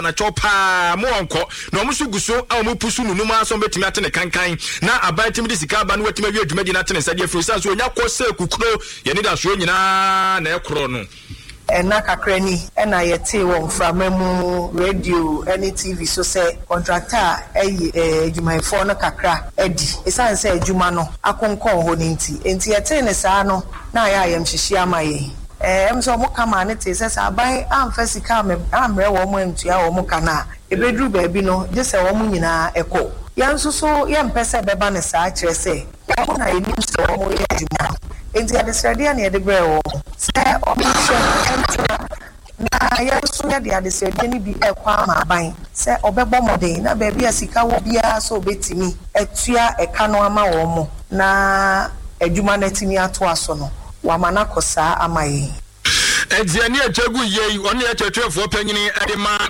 na chopa mo onko na omusu guso a omu pusu nunu ma so betimi atene kankan na aban timi de sika ba no watimi awie adwumadi na atene sade afro sa so onya kwose kukuro ye ni da so nyina na ekro no ena kakrani ena yete won framamu radio any TV so say contractor adwumayfo no kakra edi esan say adwuma no akonkon ho nti yete ne saa no na ya yam hihie amaye so mo kama ne te say aban amfa sika amre wo mo antua wo mo kana ebedru ba bi no je say wo mo nyina eko yanso so yempese beba ne saa kire say wo na enim so wo mo ye adwuma enti adesrade na yede brewo say obishe entra na yanso yede adesrade ni bi ekwa ma ban say obebo moden na ba bia sika wo bia so obetimi etua eka no ama wo mo na adwuma na timi ato aso no wamana kosa amaye Ediani Ajagu ye, only a church of opinion, Edema,